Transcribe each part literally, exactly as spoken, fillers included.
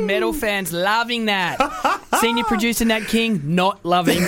metal fans loving that. Senior producer Nat King not loving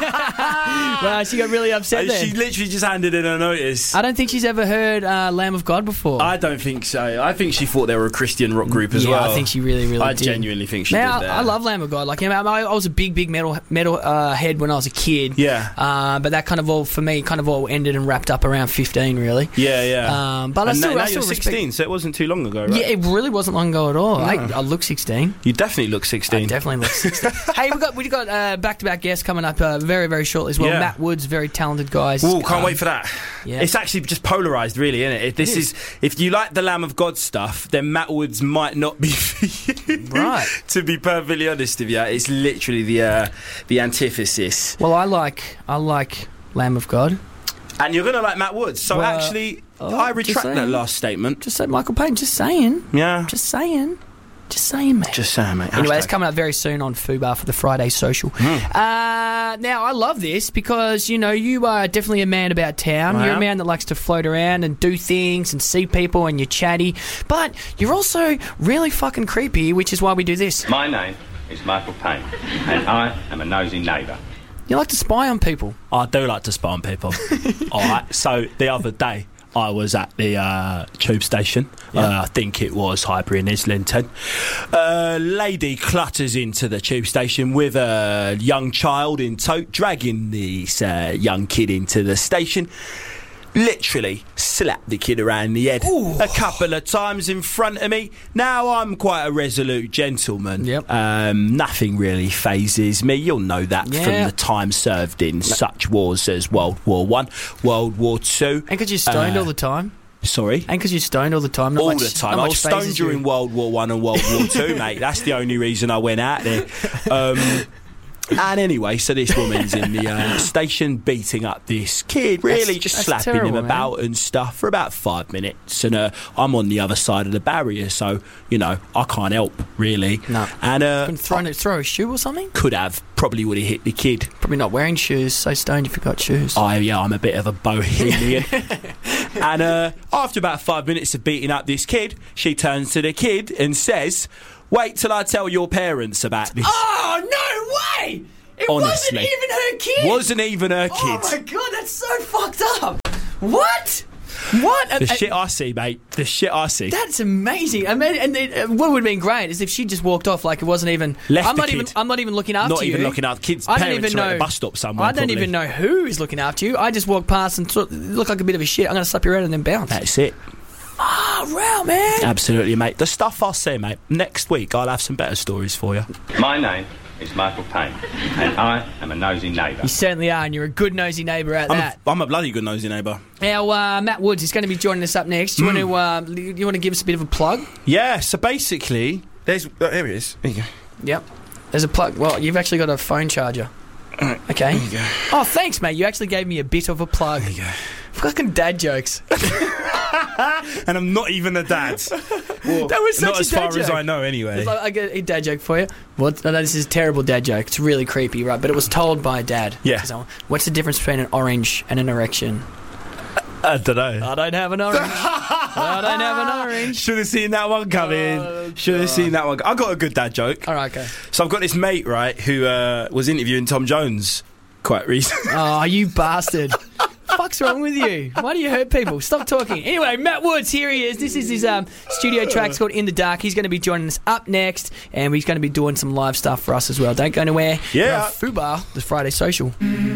that. Well, she got really upset And there. she literally just handed in a notice. I don't think she's ever heard uh, Lamb of God before. I don't think so. I think she thought they were a Christian rock group as yeah, well. I think she really, really I did. genuinely think she now, did that. I love Lamb of God. Like, you know, I, I was a big, big metal metal uh, head when I was a kid. Yeah. Uh, but that kind of all, for me, kind of all ended and wrapped up around fifteen, really. Yeah, yeah. Um, but I and still, now, I now still you're respect- sixteen, so it wasn't too long ago, right? Yeah, it really wasn't long ago at all. No. I, I look sixteen. You definitely look I sixteen. definitely look sixteen. Hey, we got we got uh, back-to-back guests coming up uh, very, very shortly as well. Yeah. Matt Woods, very talented guys. Ooh, can't Um, wait for that. yeah. It's actually just polarised, really, isn't it? If this It is. if you like the Lamb of God stuff, then Matt Woods might not be for you. Right. To be perfectly honest with you, it's literally the uh, the antithesis. Well, I like I like Lamb of God. And you're gonna like Matt Woods. So Well, actually, oh, I just retract that saying. last statement. Just say Michael Payne. Just saying. Yeah. Just saying. Just saying, mate. Just saying, mate. Anyway, Hashtag. it's coming up very soon on Fubar for the Friday Social. Mm. Uh, now, I love this because, you know, you are definitely a man about town. I You're am. a man that likes to float around and do things and see people and you're chatty. But you're also really fucking creepy, which is why we do this. My name is Michael Payne, and I am a nosy neighbour. You like to spy on people. I do like to spy on people. All right. So the other day, I was at the uh, tube station. Yeah. Uh, I think it was Highbury in Islington. A lady clutters into the tube station with a young child in tow, dragging this uh, young kid into the station. Literally slapped the kid around the head Ooh. a couple of times in front of me. Now, I'm quite a resolute gentleman. Yep. Um, nothing really phases me. You'll know that Yeah. from the time served in such wars as World War One, World War Two. And because you're stoned Uh, all the time. Sorry? And because you're stoned all the time. Not All much, the time. not I much was stoned phases you. during World War One and World War Two, mate. That's the only reason I went out there. Um, and anyway, so this woman's in the uh, station beating up this kid, really That's- just that's slapping terrible, him man. about and stuff for about five minutes. And uh, I'm on the other side of the barrier, so, you know, I can't help, really. No. And uh, Been thrown, throw a shoe or something? could have, probably would have hit the kid. Probably not wearing shoes. So stoned you forgot shoes. I, yeah, I'm a bit of a bohemian. And uh, after about five minutes of beating up this kid, she turns to the kid and says, "Wait till I tell your parents about this." Oh, no way! It Honestly. wasn't even her kid! Wasn't even her Oh kid. my god, that's so fucked up! What? What? The Uh, shit I see, mate. The shit I see. That's amazing. I mean, and it, uh, what would have been great is if she just walked off like it wasn't even. Left I'm the not even. kid. I'm not even looking after Not you. even looking after kids. I don't Parents even are at know. a bus stop somewhere. I don't probably. even know who is looking after you. I just walked past and thought, look like a bit of a shit. I'm going to slap your head and then bounce. That's it. Oh, wow, man. Absolutely, mate. The stuff I say, mate. Next week, I'll have some better stories for you. My name is Michael Payne, and I am a nosy neighbour. You certainly are, and you're a good nosy neighbour at I'm that. a, I'm a bloody good nosy neighbour. Now, uh, Matt Woods is going to be joining us up next. Do you Mm. want to? Uh, you want to give us a bit of a plug? Yeah, so basically, there's. Oh, here he is. There you go. Yep. There's a plug. Well, you've actually got a phone charger. Okay. There you go. Oh, thanks, mate. You actually gave me a bit of a plug. There you go. Fucking dad jokes. And I'm not even a dad. Well, That was such not a as far dad as joke. I know, anyway. It's like, I get a dad joke for you. What? No, no, this is a terrible dad joke. It's really creepy, right? But it was told by a dad. Yeah. So, what's the difference between an orange and an erection? I don't know. I don't have an orange. I don't have an orange. Should have seen that one coming. Oh, Should have seen that one. I got a good dad joke. All right, okay. So I've got this mate, right, who uh, was interviewing Tom Jones quite recently. Oh, you bastard. Fuck's wrong with you? Why do you hurt people? Stop talking. Anyway, Matt Woods, here he is. This is his um, studio track. It's called In the Dark. He's going to be joining us up next, and he's going to be doing some live stuff for us as well. Don't go anywhere. Yeah. We're on Fubar, the Friday Social.